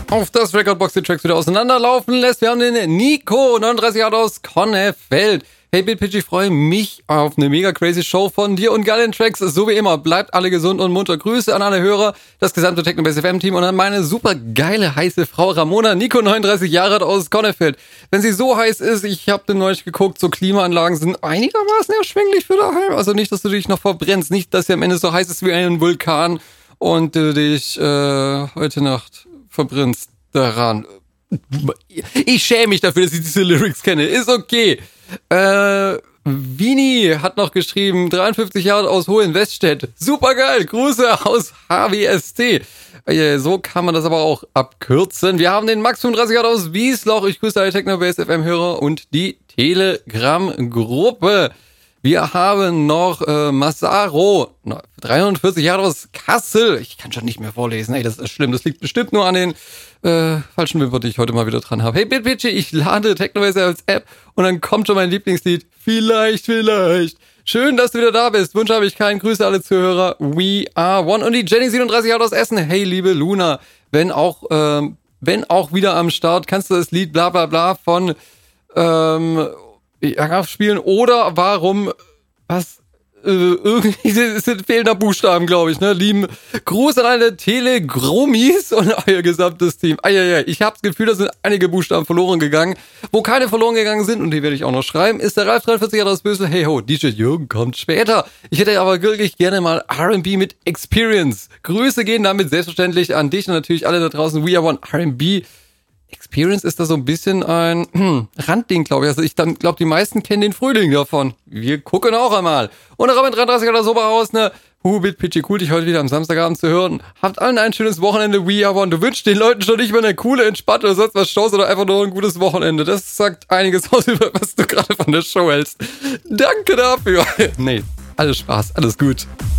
auf das Recordbox die Tracks wieder auseinanderlaufen lässt. Wir haben den Nico, 39 Jahre aus Konnefeld. Hey Bitpitch, ich freue mich auf eine mega crazy Show von dir und geilen Tracks. So wie immer, bleibt alle gesund und munter. Grüße an alle Hörer, das gesamte Techno-Bass FM-Team und an meine super geile, heiße Frau Ramona. Nico, 39 Jahre alt aus Konnefeld. Wenn sie so heiß ist, ich habe den neulich geguckt, so Klimaanlagen sind einigermaßen erschwinglich für daheim. Also nicht, dass du dich noch verbrennst, nicht, dass sie am Ende so heiß ist wie ein Vulkan und du dich heute Nacht verbrennst daran. Ich schäme mich dafür, dass ich diese Lyrics kenne. Ist okay. Vini hat noch geschrieben, 53 Jahre aus Hohenweststedt. Supergeil. Grüße aus HWST. So kann man das aber auch abkürzen. Wir haben den Max 35 Jahre aus Wiesloch. Ich grüße alle Techno-Bass FM-Hörer und die Telegram-Gruppe. Wir haben noch Massaro, 43 Jahre aus Kassel. Ich kann schon nicht mehr vorlesen. Ey, das ist schlimm. Das liegt bestimmt nur an den falschen Wimper, die ich heute mal wieder dran habe. Hey, Bitpitch, ich lade Techno-Bass als App und dann kommt schon mein Lieblingslied. Vielleicht. Schön, dass du wieder da bist. Wunsch habe ich keinen. Grüße alle Zuhörer. We are one. Und die Jenny, 37 Jahre aus Essen. Hey, liebe Luna, wenn auch wieder am Start, kannst du das Lied bla bla bla von spielen oder warum, irgendwie sind fehlender Buchstaben, glaube ich, ne? Lieben Gruß an alle Telegrummis und euer gesamtes Team. Ich habe das Gefühl, da sind einige Buchstaben verloren gegangen. Wo keine verloren gegangen sind, und die werde ich auch noch schreiben, ist der Ralf 43 Jahre aus Bösel. Hey ho, DJ Jürgen kommt später. Ich hätte aber wirklich gerne mal R&B mit Experience. Grüße gehen damit selbstverständlich an dich und natürlich alle da draußen. We are one R&B. Experience ist da so ein bisschen ein Randding, glaube ich. Also ich glaube, die meisten kennen den Frühling davon. Wir gucken auch einmal. Und der Robin 33 oder so aus, ne? Bitpitchy, cool, dich heute wieder am Samstagabend zu hören. Habt allen ein schönes Wochenende. We are one. Du wünschst den Leuten schon nicht mehr eine coole, entspannte oder sonst was Shows oder einfach nur ein gutes Wochenende. Das sagt einiges aus über was du gerade von der Show hältst. Danke dafür. Nee, alles Spaß, alles gut.